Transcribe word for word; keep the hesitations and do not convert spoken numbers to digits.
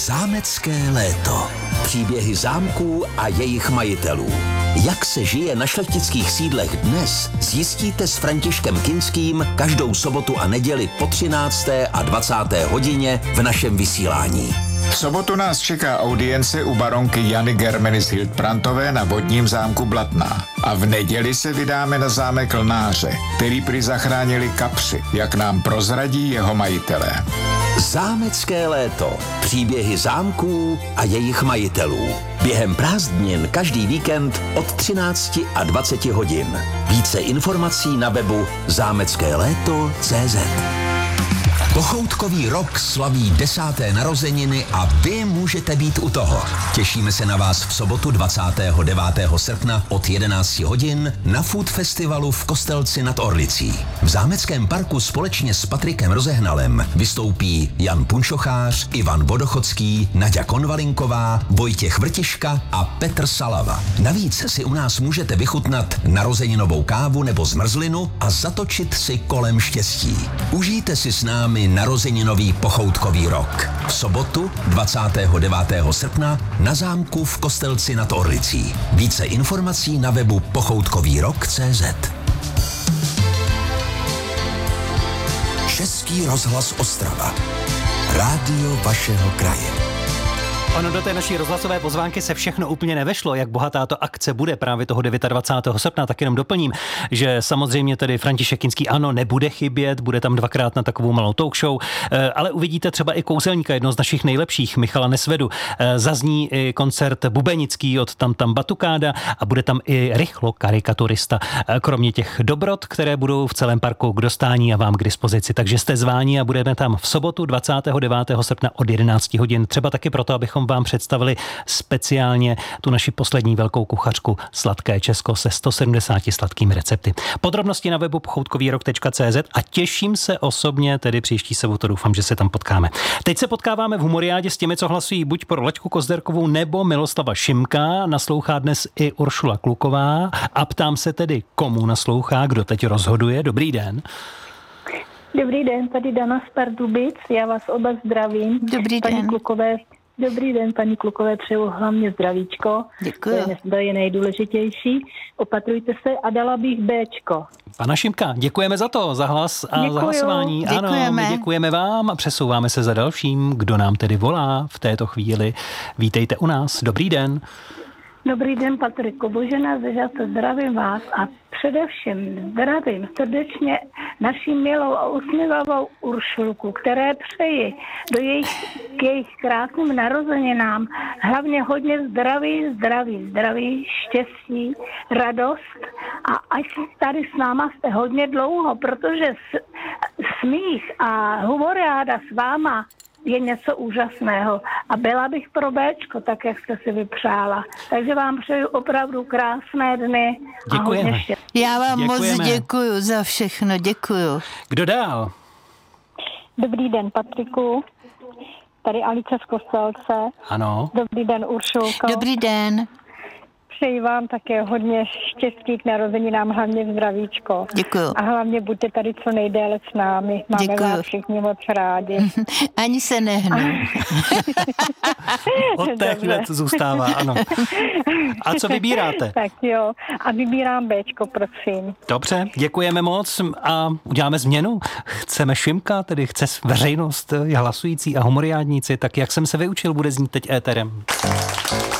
Zámecké léto. Příběhy zámků a jejich majitelů. Jak se žije na šlechtických sídlech dnes, zjistíte s Františkem Kinským každou sobotu a neděli po třinácté a dvacáté hodině v našem vysílání. V sobotu nás čeká audience u baronky Jany Germenis Hildbrandtové na vodním zámku Blatná. A v neděli se vydáme na zámek Lnáře, který prý zachránili kapři, jak nám prozradí jeho majitelé. Zámecké léto. Příběhy zámků a jejich majitelů. Během prázdnin každý víkend od třinácti a dvaceti hodin. Více informací na webu zámecké léto tečka cé zet. Pochoutkový rok slaví desáté narozeniny a vy můžete být u toho. Těšíme se na vás v sobotu dvacátého devátého srpna od jedenácti hodin na Food Festivalu v Kostelci nad Orlicí. V zámeckém parku společně s Patrikem Rozehnalem vystoupí Jan Punčochář, Ivan Vodochodský, Naďa Konvalinková, Vojtěch Vrtiška a Petr Salava. Navíc si u nás můžete vychutnat narozeninovou kávu nebo zmrzlinu a zatočit si kolem štěstí. Užijte si s námi narozeninový pochoutkový rok. V sobotu dvacátého devátého srpna na zámku v Kostelci nad Orlicí. Více informací na webu pochoutkový rok tečka cé zet. Český rozhlas Ostrava. Rádio vašeho kraje. Ono do té naší rozhlasové pozvánky se všechno úplně nevešlo, jak bohatá to akce bude právě toho dvacátého devátého srpna, tak jenom doplním, že samozřejmě tedy František Kinský ano, nebude chybět, bude tam dvakrát na takovou malou talk show, ale uvidíte třeba i kouzelníka, jedno z našich nejlepších, Michala Nesvedu. Zazní i koncert bubenický od Tam Tam Batukáda a bude tam i Rychlo karikaturista. Kromě těch dobrot, které budou v celém parku k dostání a vám k dispozici. Takže jste zváni a budeme tam v sobotu dvacátého devátého srpna od jedenácti hodin. Třeba taky proto, abychom vám představili speciálně tu naši poslední velkou kuchařku Sladké Česko se sto sedmdesáti sladkými recepty. Podrobnosti na webu pochoutkový rok tečka cé zet a těším se osobně, tedy příští sobotu, doufám, že se tam potkáme. Teď se potkáváme v Humoriádě s těmi, co hlasují buď pro Laďku Kozderkovou nebo Miloslava Šimka. Naslouchá dnes i Uršula Kluková a ptám se tedy, komu naslouchá, kdo teď rozhoduje. Dobrý den. Dobrý den, tady Dana z Pardubic, já vás oba zdravím. Dobrý paní den. Klukové, dobrý den, paní Klukové, přeju hlavně zdravíčko. Děkuji. To je, to je nejdůležitější. Opatrujte se a dala bych Béčko. Pana Šimka, děkujeme za to, za hlas a Děkuju. za hlasování. Děkujeme. Ano, my děkujeme vám a přesouváme se za dalším, kdo nám tedy volá v této chvíli. Vítejte u nás, dobrý den. Dobrý den, Patriku, Božena Zežace, zdravím vás a především zdravím srdečně naši milou a usměvavou Uršulku, které přeji do jejich, k jejich krásným narozeninám hlavně hodně zdraví, zdraví, zdraví, štěstí, radost a ať tady s náma jste hodně dlouho, protože s, smích a humoriáda s váma je něco úžasného. A byla bych pro Béčko, tak jak jste si vypřála. Takže vám přeju opravdu krásné dny. Děkujeme. A hodně štěstí. Já vám Děkujeme. moc děkuju za všechno, děkuju. Kdo dál? Dobrý den, Patriku. Tady Alice z Kostelce. Ano. Dobrý den, Uršulko. Dobrý den. Přeji vám také hodně štěstí k narozeninám, hlavně zdravíčko. Děkuju. A hlavně buďte tady co nejdéle s námi. Máme Děkuju. vás všichni moc rádi. Ani se nehnu. Od té chvíle to zůstává, ano. A co vybíráte? Tak jo, a vybírám Béčko, prosím. Dobře, děkujeme moc a uděláme změnu. Chceme Šimka, tedy chce veřejnost, hlasující a humoriádníci, tak jak jsem se vyučil, bude znít teď éterem.